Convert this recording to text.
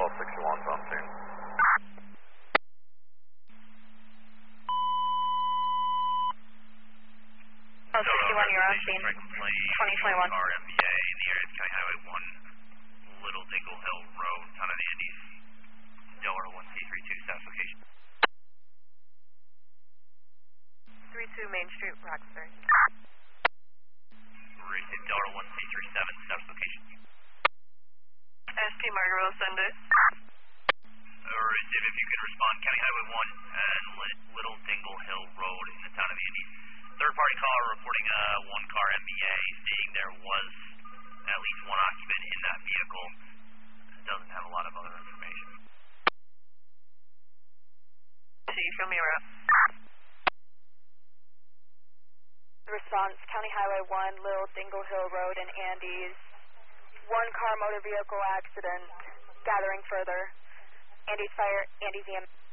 61's on scene. Oh, 61, you're on scene. 2021. Car MBA in the area of County Highway 1, Little Dingle Hill Road, Town of the Andes, Delaware 1C32, status location. 32 Main Street, Roxbury. Receive Delaware 1C37, status location. ST Margaret Sunday. Receive, if you can respond, County Highway 1 and Little Dingle Hill Road in the Town of the Andes. Third-party caller reporting a one-car MBA, stating there was at least one occupant in that vehicle. Doesn't have a lot of other information. See you from your response, County Highway 1, Little Dingle Hill Road in Andes. One-car motor vehicle accident. Gathering further. Andes Fire, Andes EM.